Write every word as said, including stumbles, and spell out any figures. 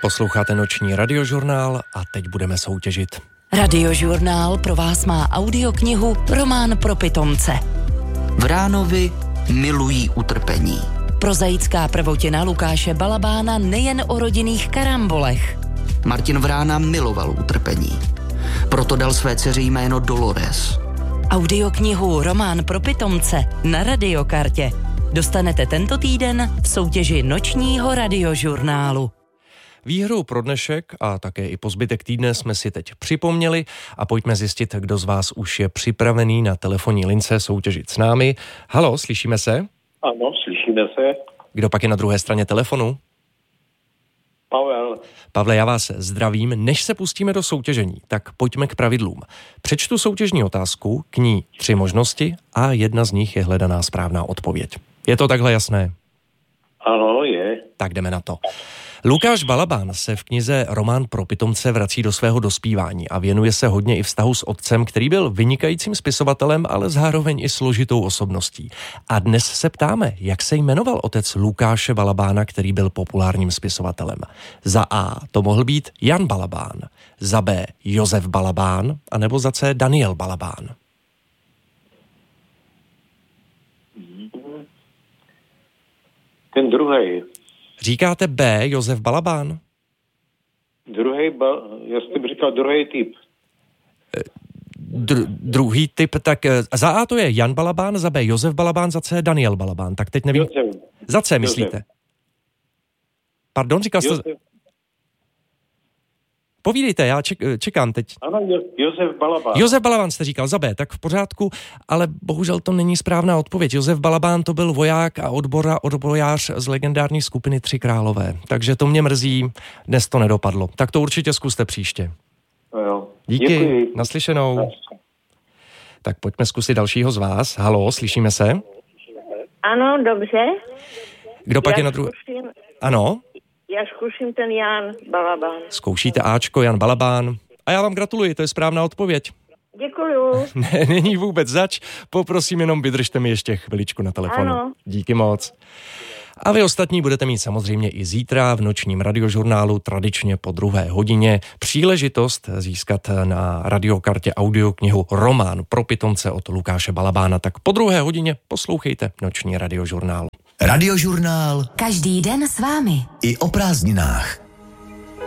Posloucháte noční radiožurnál a teď budeme soutěžit. Radiožurnál pro vás má audioknihu Román pro pitomce. Vránovi milují utrpení. Prozaická prvotina Lukáše Balabána nejen o rodinných karambolech. Martin Vrána miloval utrpení. Proto dal své dceři jméno Dolores. Audioknihu Román pro pitomce na Radiokartě dostanete tento týden v soutěži nočního radiožurnálu. Výhru pro dnešek a také i po zbytek týdne jsme si teď připomněli a pojďme zjistit, kdo z vás už je připravený na telefonní lince soutěžit s námi. Haló, slyšíme se? Ano, slyšíme se. Kdo pak je na druhé straně telefonu? Pavel. Pavle, já vás zdravím. Než se pustíme do soutěžení, tak pojďme k pravidlům. Přečtu soutěžní otázku, k ní tři možnosti a jedna z nich je hledaná správná odpověď. Je to takhle jasné? Ano, je. Tak jdeme na to. Lukáš Balabán se v knize Román pro pitomce vrací do svého dospívání a věnuje se hodně i vztahu s otcem, který byl vynikajícím spisovatelem, ale zároveň i složitou osobností. A dnes se ptáme, jak se jmenoval otec Lukáše Balabána, který byl populárním spisovatelem. Za A to mohl být Jan Balabán, za B Josef Balabán, anebo za C Daniel Balabán. Ten druhý. Říkáte B, Josef Balabán? Druhý, ba... já jsem říkal druhý typ. Dru- druhý typ, tak za A to je Jan Balabán, za B Josef Balabán, za C Daniel Balabán. Tak teď nevím. Josef. Za C myslíte? Josef. Pardon, říkal jste... Josef. Povídejte, já ček- čekám teď. Ano, Josef Balabán. Josef Balabán jste říkal, za B, tak v pořádku, ale bohužel to není správná odpověď. Josef Balabán to byl voják a odbora, odbojář z legendární skupiny Tři králové. Takže to mě mrzí, dnes to nedopadlo. Tak to určitě zkuste příště. No jo. Díky, Děkuji. naslyšenou. Tak pojďme zkusit dalšího z vás. Haló, slyšíme se? Ano, dobře. Kdo pak Já je na druhé? zkusím, Ano, já zkusím ten Jan Balabán. zkoušíte Ačko, Jan Balabán. A já vám gratuluji, to je správná odpověď. Děkuju. Ne, není vůbec zač, poprosím jenom vydržte mi ještě chviličku na telefonu. Ano. Díky moc. A vy ostatní budete mít samozřejmě i zítra v nočním radiožurnálu tradičně po druhé hodině příležitost získat na Radiokartě audioknihu Román pro pitomce od Lukáše Balabána. Tak po druhé hodině poslouchejte noční radiožurnál. Radiožurnál. Každý den s vámi. I o prázdninách.